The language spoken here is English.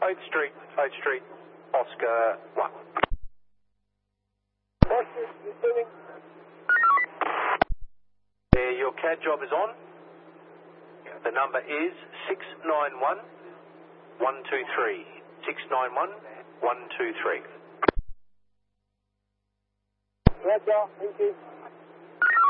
Oath Street, Oscar 1. Your CAD job is on. The number is 691123. 691123. Roger, thank you.